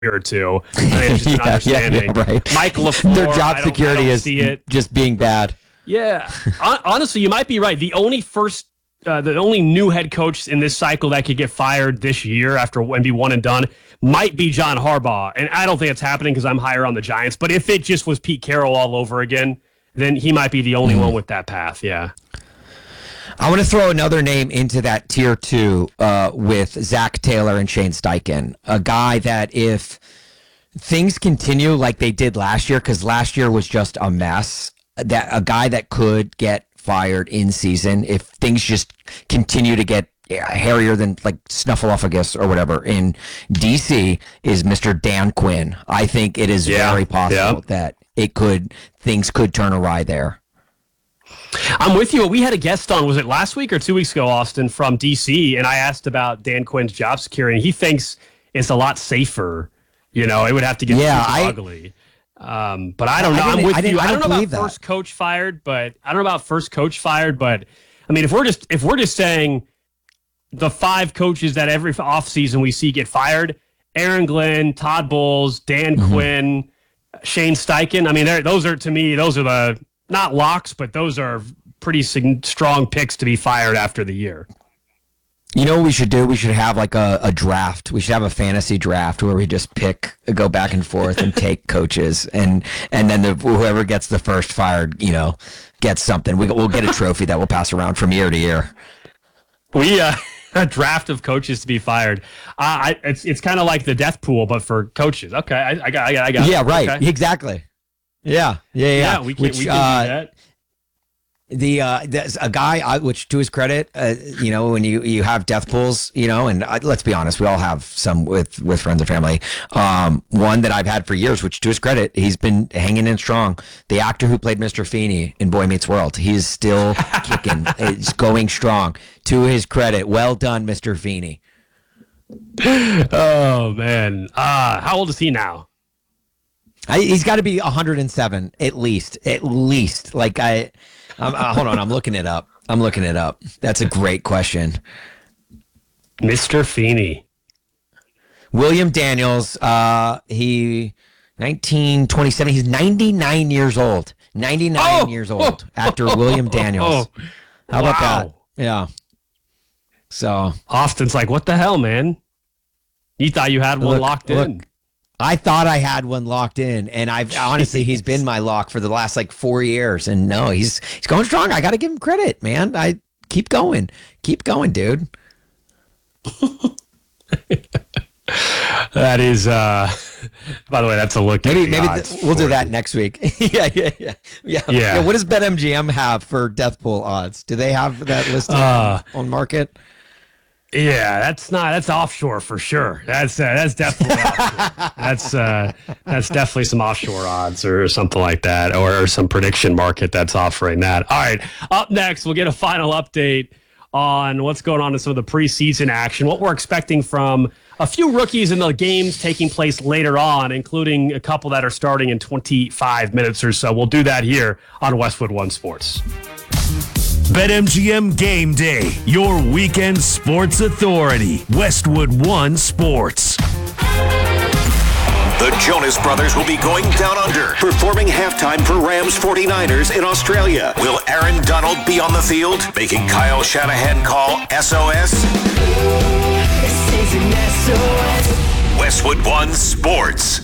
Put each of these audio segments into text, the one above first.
or two. It's just an understanding. Right. Mike LaFleur, their job security is just being bad. Yeah, honestly, you might be right. The only new head coach in this cycle that could get fired this year after and be one and done might be John Harbaugh, and I don't think it's happening because I'm higher on the Giants. But if it just was Pete Carroll all over again, then he might be the only one with that path. Yeah. I want to throw another name into that tier 2 with Zach Taylor and Shane Steichen, a guy that if things continue like they did last year, because last year was just a mess, that a guy that could get fired in season if things just continue to get hairier than like Snuffleupagus or whatever in DC is Mr. Dan Quinn. I think it is very possible that things could turn awry there. I'm with you. We had a guest on, was it last week or 2 weeks ago, Austin, from DC, and I asked about Dan Quinn's job security, and he thinks it's a lot safer. It would have to get ugly. But I don't know. I'm with you. I don't know about first coach fired, but I don't know about first coach fired. But I mean, if we're just saying the 5 coaches that every offseason we see get fired: Aaron Glenn, Todd Bowles, Dan Quinn, Shane Steichen. I mean, those are the not locks, but those are pretty strong picks to be fired after the year. You know what we should do? We should have like a draft. We should have a fantasy draft where we just go back and forth and take coaches, and then whoever gets the first fired, gets something. We'll get a trophy that we'll pass around from year to year. A draft of coaches to be fired. It's kind of like the death pool, but for coaches. Okay, I got it. Yeah, right. Okay. Exactly. Yeah. We can do that. There's a guy, which to his credit, when you have death pools, and let's be honest, we all have some with friends and family. One that I've had for years, which to his credit, he's been hanging in strong. The actor who played Mr. Feeney in Boy Meets World, he's still kicking. It's going strong. To his credit, well done, Mr. Feeney. Oh man, how old is he now? He's got to be 107 at least. Like hold on, I'm looking it up. That's a great question. Mr. Feeney. William Daniels, he 1927. He's 99 years old. 99 years old. Actor William Daniels. How about that? Yeah. So Austin's like, what the hell, man? You thought you had one locked in. I thought I had one locked in, and he's been my lock for the last 4 years, and no, he's going strong. I got to give him credit, man. I keep going, dude. That is, by the way, that's a look. Maybe we'll do that next week. Yeah. What does BetMGM have for death pool odds? Do they have that listed on market? Yeah, that's offshore for sure. That's definitely offshore. That's definitely some offshore odds or something like that, or some prediction market that's offering that. All right, up next we'll get a final update on what's going on in some of the preseason action, what we're expecting from a few rookies in the games taking place later on, including a couple that are starting in 25 minutes or so. We'll do that here on Westwood One Sports. BetMGM Game Day, your weekend sports authority. Westwood One Sports. The Jonas Brothers will be going down under, performing halftime for Rams 49ers in Australia. Will Aaron Donald be on the field, making Kyle Shanahan call SOS? This is an SOS. Westwood One Sports.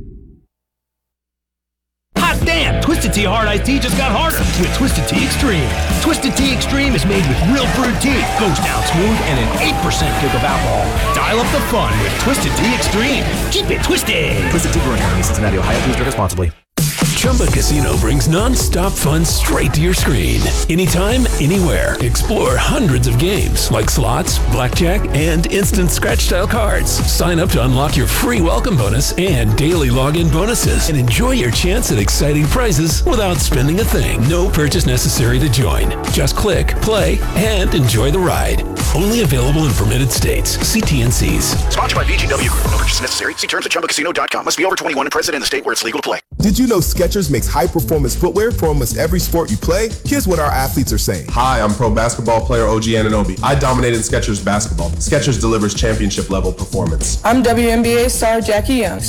Hot damn! Twisted Tea Hard Iced Tea just got harder with Twisted Tea Extreme. Twisted Tea Extreme is made with real brewed tea, goes down smooth, and an 8% kick of alcohol. Dial up the fun with Twisted Tea Extreme. Keep it twisted! Twisted Tea Brewing Company, Cincinnati, Ohio. Please drink responsibly. Chumba Casino brings non-stop fun straight to your screen. Anytime, anywhere. Explore hundreds of games like slots, blackjack, and instant scratch-style cards. Sign up to unlock your free welcome bonus and daily login bonuses, and enjoy your chance at exciting prizes without spending a thing. No purchase necessary to join. Just click, play, and enjoy the ride. Only available in permitted states. See TNCs. Sponsored by VGW Group. No purchase necessary. See terms at ChumbaCasino.com. Must be over 21 and present in the state where it's legal to play. Did you know Skechers makes high-performance footwear for almost every sport you play? Here's what our athletes are saying. Hi, I'm pro basketball player OG Anunoby. I dominated Skechers basketball. Skechers delivers championship-level performance. I'm WNBA star Jackie Young.